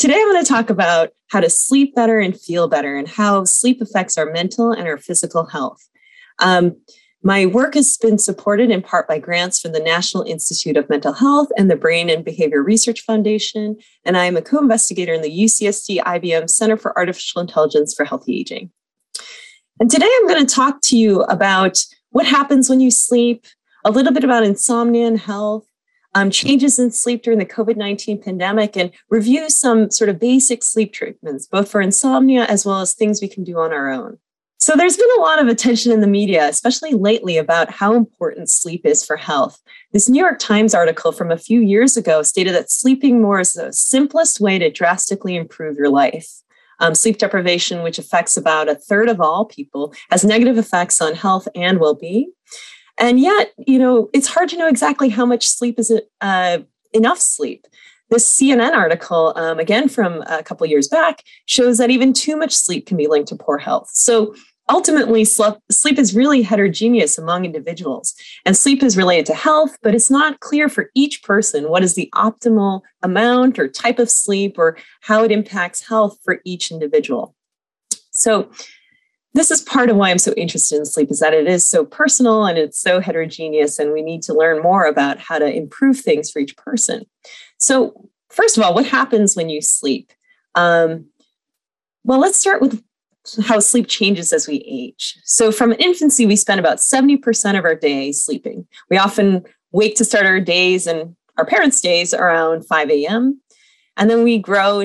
Today I'm going to talk about how to sleep better and feel better and how sleep affects our mental and our physical health. My work has been supported in part by grants from the National Institute of Mental Health and the Brain and Behavior Research Foundation, and I am a co-investigator in the UCSD IBM Center for Artificial Intelligence for Healthy Aging. And today I'm going to talk to you about what happens when you sleep, a little bit about insomnia and health, changes in sleep during the COVID-19 pandemic, and review some sort of basic sleep treatments, both for insomnia as well as things we can do on our own. So there's been a lot of attention in the media, especially lately, about how important sleep is for health. This New York Times article from a few years ago stated that sleeping more is the simplest way to drastically improve your life. Sleep deprivation, which affects about a third of all people, has negative effects on health and well-being. And yet, it's hard to know exactly how much sleep is enough sleep. This CNN article, again from a couple years back, shows that even too much sleep can be linked to poor health. So ultimately, sleep is really heterogeneous among individuals, and sleep is related to health, but it's not clear for each person what is the optimal amount or type of sleep or how it impacts health for each individual. So this is part of why I'm so interested in sleep, is that it is so personal and it's so heterogeneous, and we need to learn more about how to improve things for each person. So first of all, what happens when you sleep? Well, let's start with how sleep changes as we age. So from infancy, we spend about 70% of our day sleeping. We often wake to start our days and our parents' days around 5 a.m. And then we grow